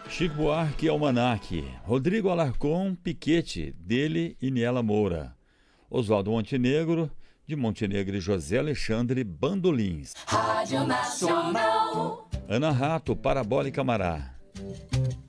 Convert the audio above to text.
Chico Buarque, Almanac. Rodrigo Alarcon, Piquete, dele e Niela Moura. Oswaldo Montenegro, de Montenegro e José Alexandre, Bandolins. Rádio Nacional. Ana Rato, Parabólica Mará.